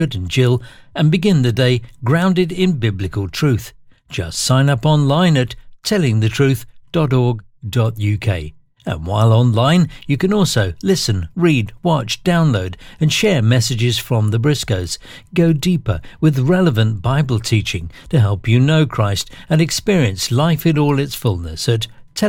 and Jill and begin the day grounded in biblical truth. Just sign up online at tellingthetruth.org.uk. And while online, you can also listen, read, watch, download and share messages from the Briscoes. Go deeper with relevant Bible teaching to help you know Christ and experience life in all its fullness at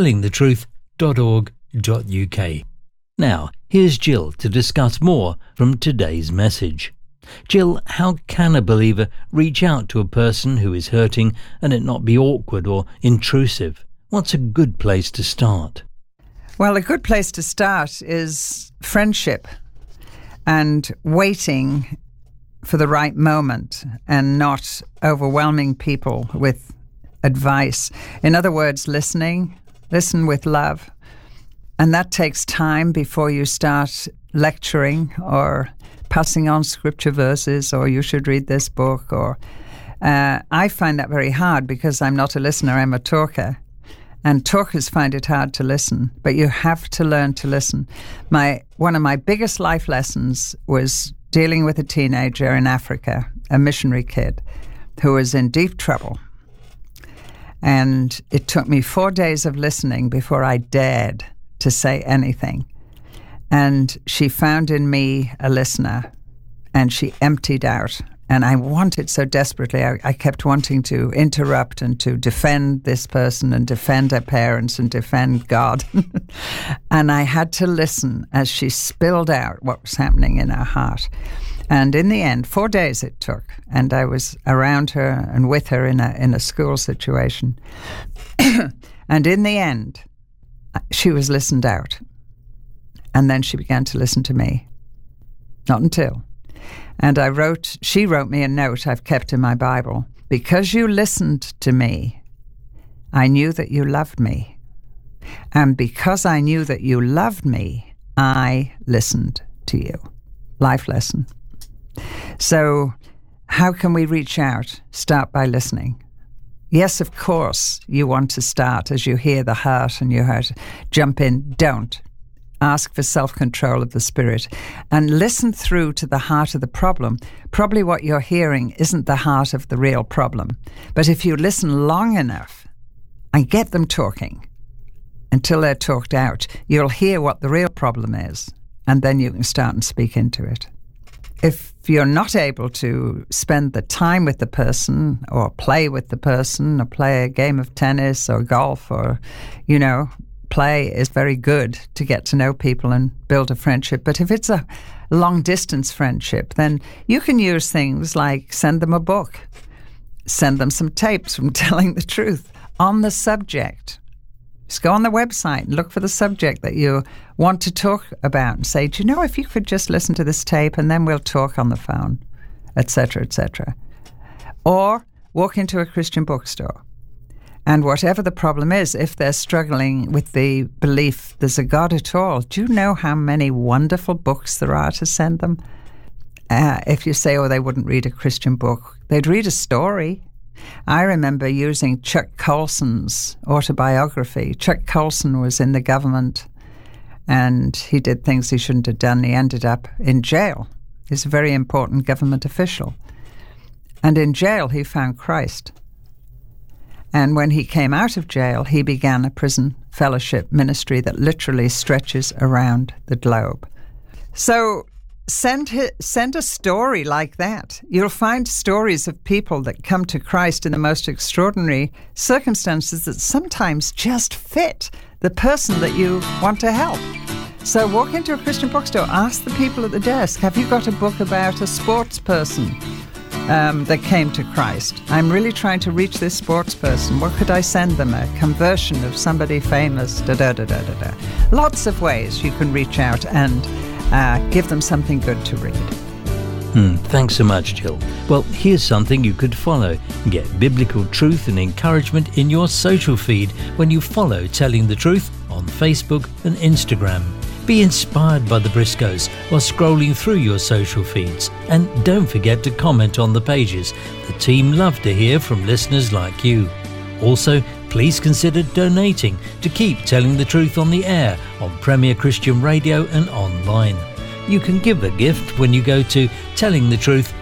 tellingthetruth.org.uk. Now, here's Jill to discuss more from today's message. Jill, how can a believer reach out to a person who is hurting and it not be awkward or intrusive? What's a good place to start? Well, a good place to start is friendship and waiting for the right moment and not overwhelming people with advice. In other words, listen with love. And that takes time before you start lecturing or passing on scripture verses, or you should read this book. Or I find that very hard because I'm not a listener, I'm a talker. And talkers find it hard to listen, but you have to learn to listen. One of my biggest life lessons was dealing with a teenager in Africa, a missionary kid, who was in deep trouble. And it took me 4 days of listening before I dared to say anything. And she found in me a listener, and she emptied out. And I wanted so desperately, I kept wanting to interrupt and to defend this person and defend her parents and defend God. And I had to listen as she spilled out what was happening in her heart. And in the end, 4 days it took, and I was around her and with her in a school situation. And in the end, she was listened out. And then she began to listen to me. Not until. And she wrote me a note I've kept in my Bible. Because you listened to me, I knew that you loved me. And because I knew that you loved me, I listened to you. Life lesson. So how can we reach out? Start by listening. Yes, of course, you want to start as you hear the heart and your heart. Jump in. Don't. Ask for self-control of the spirit and listen through to the heart of the problem. Probably what you're hearing isn't the heart of the real problem. But if you listen long enough and get them talking until they're talked out, you'll hear what the real problem is, and then you can start and speak into it. If you're not able to spend the time with the person or play with the person or play a game of tennis or golf or, play is very good to get to know people and build a friendship. But if it's a long-distance friendship, then you can use things like send them a book, send them some tapes from Telling the Truth on the subject. Just go on the website and look for the subject that you want to talk about and say, do you know, if you could just listen to this tape and then we'll talk on the phone, etc., etc. Or walk into a Christian bookstore. And whatever the problem is, if they're struggling with the belief there's a God at all, do you know how many wonderful books there are to send them? If you say, they wouldn't read a Christian book, they'd read a story. I remember using Chuck Colson's autobiography. Chuck Colson was in the government and he did things he shouldn't have done. He ended up in jail. He's a very important government official. And in jail, he found Christ. And when he came out of jail, he began a prison fellowship ministry that literally stretches around the globe. So send a story like that. You'll find stories of people that come to Christ in the most extraordinary circumstances that sometimes just fit the person that you want to help. So walk into a Christian bookstore, ask the people at the desk, have you got a book about a sports person that came to Christ? I'm really trying to reach this sports person. What could I send them? A conversion of somebody famous, Lots of ways you can reach out and give them something good to read. Thanks so much, Jill. Well, here's something you could follow. Get biblical truth and encouragement in your social feed when you follow Telling the Truth on Facebook and Instagram. Be inspired by the Briscoes while scrolling through your social feeds. And don't forget to comment on the pages. The team love to hear from listeners like you. Also, please consider donating to keep Telling the Truth on the air on Premier Christian Radio and online. You can give a gift when you go to tellingthetruth.org.uk.